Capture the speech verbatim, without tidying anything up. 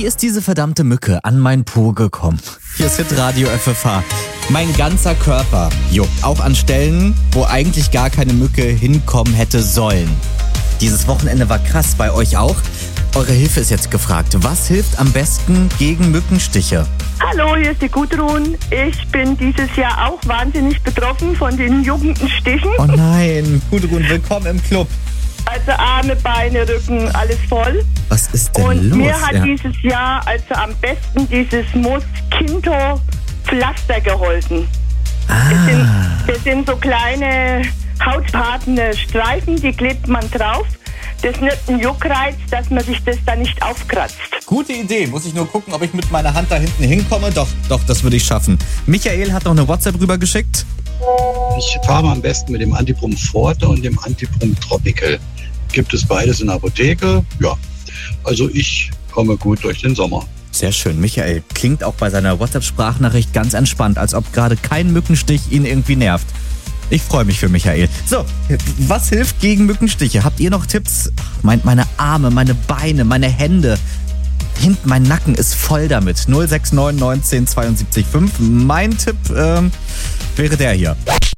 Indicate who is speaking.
Speaker 1: ist diese verdammte Mücke an mein Po gekommen? Hier ist Hitradio F F H. Mein ganzer Körper juckt, auch an Stellen, wo eigentlich gar keine Mücke hinkommen hätte sollen. Dieses Wochenende war krass, bei euch auch? Eure Hilfe ist jetzt gefragt. Was hilft am besten gegen Mückenstiche?
Speaker 2: Hallo, hier ist die Gudrun. Ich bin dieses Jahr auch wahnsinnig betroffen von den juckenden Stichen.
Speaker 1: Oh nein, Gudrun, willkommen im Club.
Speaker 2: Also Arme, Beine, Rücken, alles voll.
Speaker 1: Was ist denn
Speaker 2: Und
Speaker 1: los?
Speaker 2: mir hat
Speaker 1: Ja.
Speaker 2: dieses Jahr also am besten dieses Mosquito Pflaster geholfen.
Speaker 1: Ah.
Speaker 2: Das sind, das sind so kleine hautfarbene Streifen, die klebt man drauf. Das ist nicht ein Juckreiz, dass man sich das dann nicht aufkratzt.
Speaker 1: Gute Idee. Muss ich nur gucken, ob ich mit meiner Hand da hinten hinkomme? Doch, doch, das würde ich schaffen. Michael hat noch eine WhatsApp rübergeschickt.
Speaker 3: Ich fahre am besten mit dem Antibrum Forte und dem Antibrum Tropical. Gibt es beides in der Apotheke? Ja. Also ich komme gut durch den Sommer.
Speaker 1: Sehr schön. Michael klingt auch bei seiner WhatsApp-Sprachnachricht ganz entspannt, als ob gerade kein Mückenstich ihn irgendwie nervt. Ich freue mich für Michael. So, was hilft gegen Mückenstiche? Habt ihr noch Tipps? Mein, meine Arme, meine Beine, meine Hände. Hinten mein Nacken ist voll damit. null sechs neun neunzehn zweiundsiebzig fünf. Mein Tipp ähm, wäre der hier.